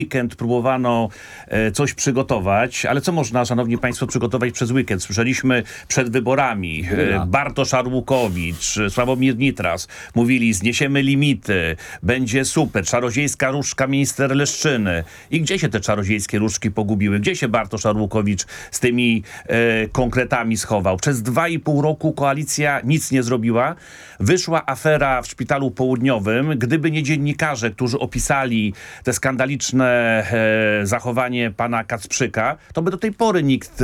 weekend próbowano coś przygotować, ale co można, szanowni państwo, przygotować przez weekend? Słyszeliśmy przed wyborami Bartosz Arłukowicz, Sławomir Nitras mówili, zniesiemy limity, będzie super, czarodziejska różdżka minister Leszczyny. I gdzie się te czarodziejskie różdżki pogubiły? Gdzie się Bartosz Arłukowicz z tymi konkretami schował? Przez 2,5 roku koalicja nic nie zrobiła. Wyszła afera w Szpitalu Południowym. Gdyby nie dziennikarze, którzy opisali te skandaliczne zachowanie pana Kacprzyka, to by do tej pory nikt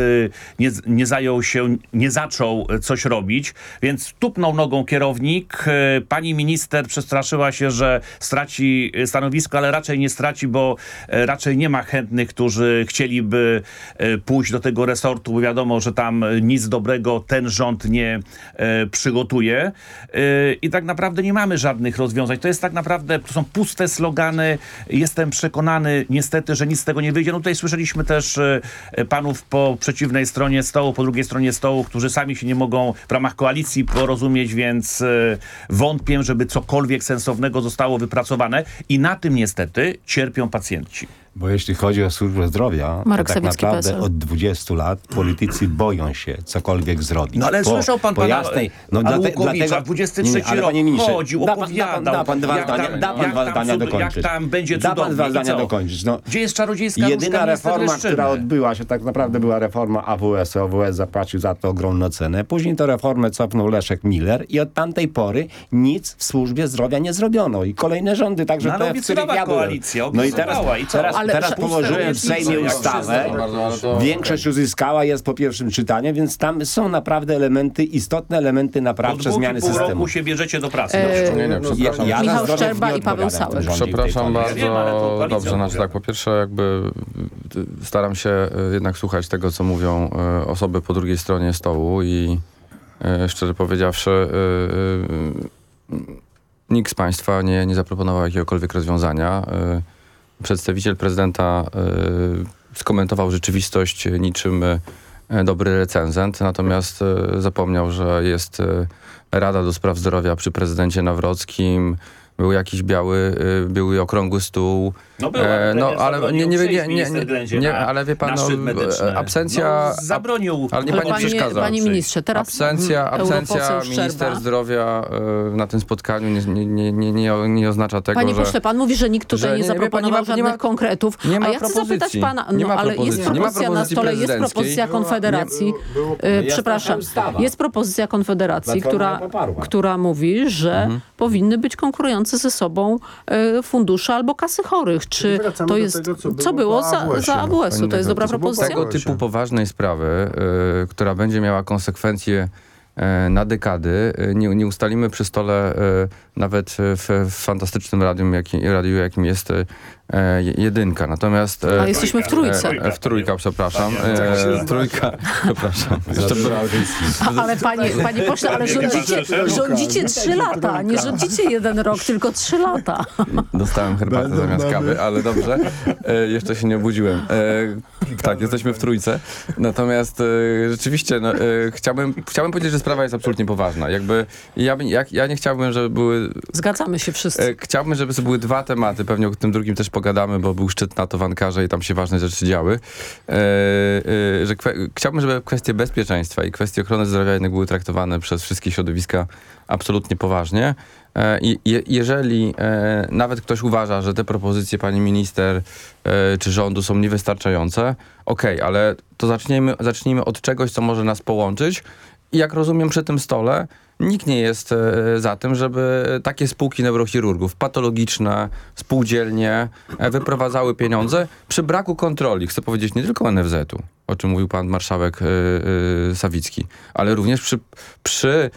nie zaczął coś robić, więc tupnął nogą kierownik. Pani minister przestraszyła się, że straci stanowisko, ale raczej nie straci, bo raczej nie ma chętnych, którzy chcieliby pójść do tego resortu, bo wiadomo, że tam nic dobrego ten rząd nie przygotuje. I tak naprawdę nie mamy żadnych rozwiązań. To jest tak naprawdę, to są puste slogany. Jestem przekonany niestety, że nic z tego nie wyjdzie. No tutaj słyszeliśmy też panów po przeciwnej stronie stołu, po drugiej stronie stołu, którzy sami się nie mogą w ramach koalicji porozumieć, więc wątpię, żeby cokolwiek sensownego zostało wypracowane i na tym niestety cierpią pacjenci. Bo jeśli chodzi o służbę zdrowia, Marek to tak Sawicki, naprawdę PSL. od 20 lat politycy boją się cokolwiek zrobić. No ale słyszał pan pana Arłukowicza, 23 rok chodził, opowiadał, da pan dwa zdania dokończyć. Jak tam będzie Da cudownie. pan dwa zdania dokończyć. No, gdzie jest czarodziejska jedyna różdżka reforma, minister Leszczyny? która odbyła się, tak naprawdę była reforma AWS-u. AWS zapłacił za to ogromną cenę. Później tę reformę cofnął Leszek Miller i od tamtej pory nic w służbie zdrowia nie zrobiono. I kolejne rządy, także No, te, w których ja byłem. No i teraz położyłem w Sejmie ustawę. Większość uzyskała, jest po pierwszym czytaniu, więc tam są naprawdę elementy, istotne elementy naprawcze zmiany systemu. Po systemu. się bierzecie do pracy. Ja Michał za zdrowie Szczerba nie i Paweł odpowiadam w tym Sauer. rządzie i w tej Przepraszam koalicji. bardzo. Dobrze, znaczy tak, po pierwsze jakby staram się jednak słuchać tego, co mówią osoby po drugiej stronie stołu i szczerze powiedziawszy nikt z państwa nie zaproponował jakiegokolwiek rozwiązania. Przedstawiciel prezydenta skomentował rzeczywistość niczym dobry recenzent, natomiast zapomniał, że jest Rada do Spraw Zdrowia przy prezydencie Nawrockim, był jakiś biały okrągły stół. No był, ale ale wie pan, absencja... zabronił. Ale nie pani przeszkadza. Panie ministrze, teraz Absencja minister zdrowia na tym spotkaniu nie oznacza tego, Panie że... pośle, pan mówi, że nikt tutaj nie zaproponował żadnych konkretów. Nie ma a ja chcę zapytać pana, ale jest propozycja na stole, jest propozycja Konfederacji. Przepraszam, jest propozycja Konfederacji, która mówi, że powinny być konkurujące ze sobą fundusze albo kasy chorych. Czy to jest... Co było za AWS-u? To jest dobra propozycja? Tego typu poważnej sprawy, która będzie miała konsekwencje na dekady, nie ustalimy przy stole nawet w fantastycznym radiu, jakim jest Jedynka. Natomiast... A jesteśmy w trójce. W trójka, przepraszam. Trójka, przepraszam. Ale panie pośle, ale rządzicie 3 lata, nie rządzicie 1 rok, tylko 3 lata. Dostałem herbatę zamiast kawy, ale dobrze. Jeszcze się nie obudziłem. Tak, jesteśmy w trójce. Natomiast rzeczywiście chciałbym powiedzieć, że sprawa jest absolutnie poważna. Ja nie chciałbym, żeby były... Zgadzamy się wszyscy. Chciałbym, żeby to były 2 tematy. Pewnie o tym drugim też pogadamy, bo był szczyt NATO w Ankarze i tam się ważne rzeczy działy. Chciałbym, żeby kwestie bezpieczeństwa i kwestie ochrony zdrowia jednak były traktowane przez wszystkie środowiska absolutnie poważnie. Jeżeli nawet ktoś uważa, że te propozycje pani minister czy rządu są niewystarczające, okej, ale to zacznijmy od czegoś, co może nas połączyć. I jak rozumiem, przy tym stole nikt nie jest za tym, żeby takie spółki neurochirurgów, patologiczne, spółdzielnie wyprowadzały pieniądze przy braku kontroli. Chcę powiedzieć nie tylko NFZ-u, o czym mówił pan marszałek Sawicki, ale również przy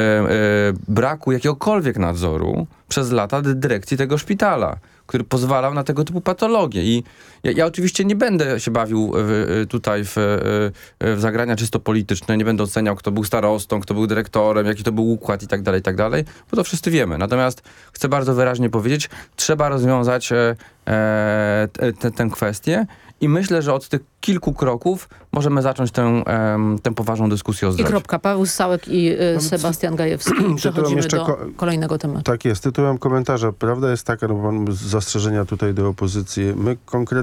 braku jakiegokolwiek nadzoru przez lata dyrekcji tego szpitala, który pozwalał na tego typu patologie. I ja oczywiście nie będę się bawił tutaj w zagrania czysto polityczne, nie będę oceniał, kto był starostą, kto był dyrektorem, jaki to był układ i tak dalej, bo to wszyscy wiemy. Natomiast chcę bardzo wyraźnie powiedzieć, trzeba rozwiązać tę kwestię i myślę, że od tych kilku kroków możemy zacząć tę poważną dyskusję o zdrowiu. I kropka. Paweł Ssałek i Sebastian Gajewski. Przechodzimy do kolejnego tematu. Tak jest. Tytułem komentarza. Prawda jest taka, no mam zastrzeżenia tutaj do opozycji. My konkretnie